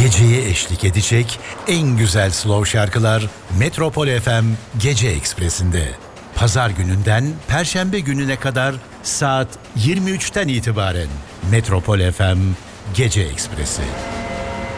geceye eşlik edecek en güzel slow şarkılar Metropol FM Gece Ekspresi'nde. Pazar gününden Perşembe gününe kadar saat 23'ten itibaren Metropol FM Gece Ekspresi.